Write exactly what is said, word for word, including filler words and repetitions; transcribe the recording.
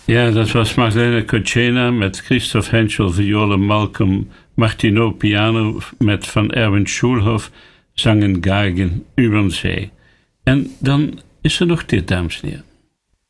Ja, dat was Marlene Kotchena met Christoph Henschel, violen, Malcolm Martineau, piano, met van Erwin Schulhoff, zang en geigen, Überzee. En dan is er nog dit, dames en heren.